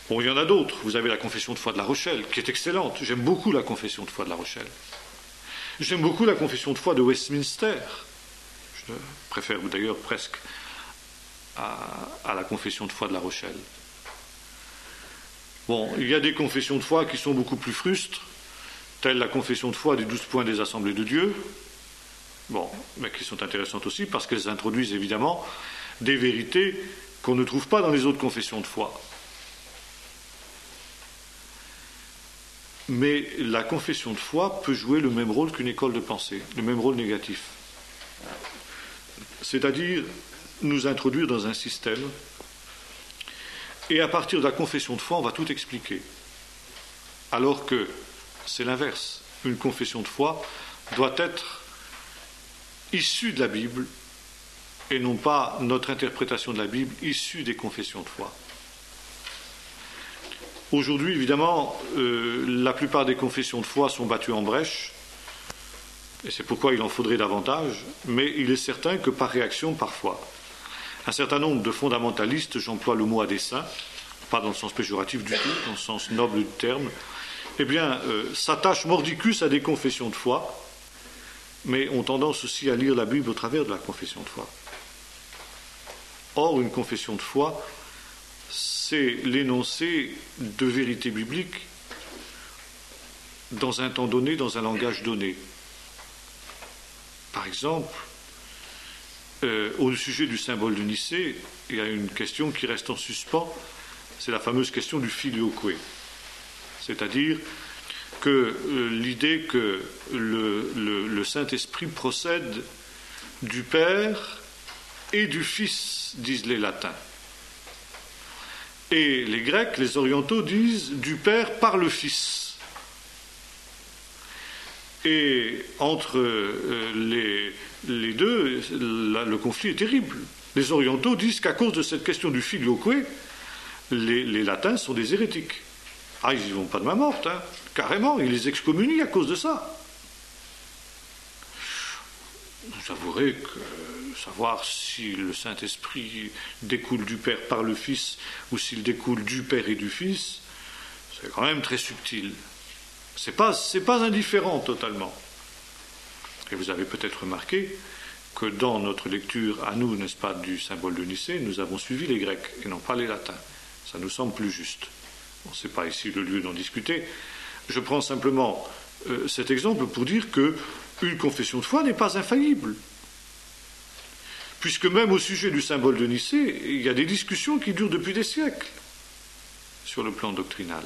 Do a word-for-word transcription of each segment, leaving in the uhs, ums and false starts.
Bon, il y en a d'autres. Vous avez la confession de foi de La Rochelle, qui est excellente. J'aime beaucoup la confession de foi de La Rochelle. J'aime beaucoup la confession de foi de Westminster. Je préfère d'ailleurs presque à, à la confession de foi de La Rochelle. Bon, il y a des confessions de foi qui sont beaucoup plus frustres, telle la confession de foi des douze points des Assemblées de Dieu, bon, mais qui sont intéressantes aussi parce qu'elles introduisent évidemment des vérités qu'on ne trouve pas dans les autres confessions de foi. Mais la confession de foi peut jouer le même rôle qu'une école de pensée, le même rôle négatif. C'est-à-dire nous introduire dans un système, et à partir de la confession de foi, on va tout expliquer. Alors que c'est l'inverse. Une confession de foi doit être issue de la Bible, et non pas notre interprétation de la Bible issue des confessions de foi. Aujourd'hui, évidemment, euh, la plupart des confessions de foi sont battues en brèche, et c'est pourquoi il en faudrait davantage, mais il est certain que par réaction, parfois, un certain nombre de fondamentalistes, j'emploie le mot à dessein, pas dans le sens péjoratif du tout, dans le sens noble du terme, eh bien, euh, s'attachent mordicus à des confessions de foi, mais ont tendance aussi à lire la Bible au travers de la confession de foi. Or, une confession de foi, c'est l'énoncé de vérités bibliques dans un temps donné, dans un langage donné. Par exemple, euh, au sujet du symbole de Nicée, il y a une question qui reste en suspens, c'est la fameuse question du filioque, c'est-à-dire que euh, l'idée que le, le, le Saint-Esprit procède du Père et du Fils, disent les latins. Et les Grecs, les orientaux, disent du Père par le Fils. Et entre euh, les, les deux, là, le conflit est terrible. Les orientaux disent qu'à cause de cette question du filioque, les, les latins sont des hérétiques. Ah, ils n'y vont pas de main morte, hein. Carrément, ils les excommunient à cause de ça. Vous avouerez que savoir si le Saint-Esprit découle du Père par le Fils ou s'il découle du Père et du Fils, c'est quand même très subtil. C'est pas, c'est pas indifférent totalement. Et vous avez peut-être remarqué que dans notre lecture, à nous, n'est-ce pas, du symbole de Nicée, nous avons suivi les Grecs et non pas les Latins. Ça nous semble plus juste. Bon, ce n'est pas ici le lieu d'en discuter. Je prends simplement euh, cet exemple pour dire qu'une confession de foi n'est pas infaillible. Puisque même au sujet du symbole de Nicée, il y a des discussions qui durent depuis des siècles sur le plan doctrinal.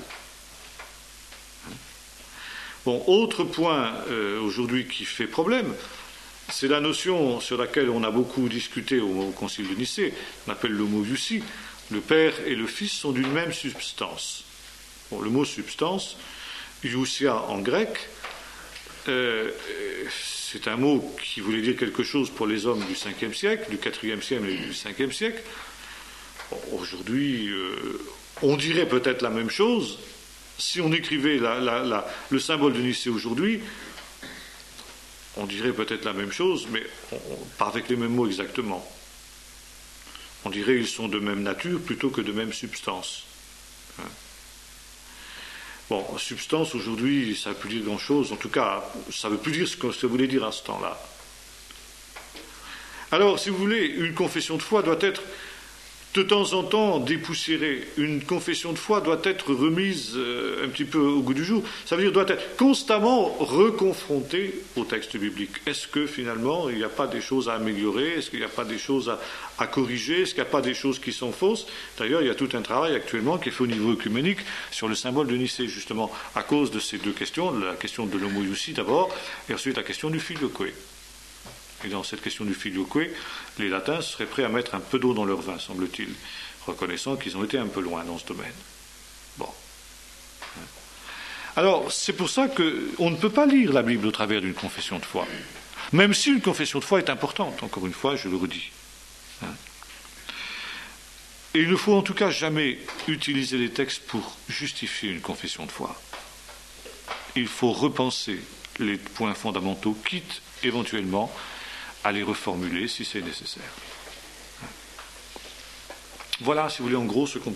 Bon, autre point euh, aujourd'hui qui fait problème, c'est la notion sur laquelle on a beaucoup discuté au, au Concile de Nicée, on appelle l'homoiousie. Le Père et le Fils sont d'une même substance. Bon, le mot substance, iousia en grec, euh, c'est un mot qui voulait dire quelque chose pour les hommes du cinquième siècle, du quatrième siècle et du cinquième siècle. Bon, aujourd'hui, euh, on dirait peut-être la même chose. Si on écrivait la, la, la, le symbole de Nicée aujourd'hui, on dirait peut-être la même chose, mais on, on, pas avec les mêmes mots exactement. On dirait qu'ils sont de même nature plutôt que de même substance. Hein. Bon, substance aujourd'hui, ça ne veut plus dire grand-chose. En tout cas, ça ne veut plus dire ce que ça voulait dire à ce temps-là. Alors, si vous voulez, une confession de foi doit être de temps en temps dépoussiérée. Une confession de foi doit être remise euh, un petit peu au goût du jour. Ça veut dire doit être constamment reconfrontée au texte biblique. Est-ce que finalement il n'y a pas des choses à améliorer? Est-ce qu'il n'y a pas des choses à, à corriger? Est-ce qu'il n'y a pas des choses qui sont fausses? D'ailleurs, il y a tout un travail actuellement qui est fait au niveau œcuménique sur le symbole de Nicée, justement, à cause de ces deux questions, la question de l'homoiousie d'abord, et ensuite la question du filioque. Et dans cette question du filioque, les latins seraient prêts à mettre un peu d'eau dans leur vin, semble-t-il, reconnaissant qu'ils ont été un peu loin dans ce domaine. Bon. Alors, c'est pour ça qu'on ne peut pas lire la Bible au travers d'une confession de foi, même si une confession de foi est importante, encore une fois, je le redis. Et il ne faut en tout cas jamais utiliser les textes pour justifier une confession de foi. Il faut repenser les points fondamentaux, quitte éventuellement à les reformuler si c'est nécessaire. Voilà, si vous voulez, en gros, ce qu'on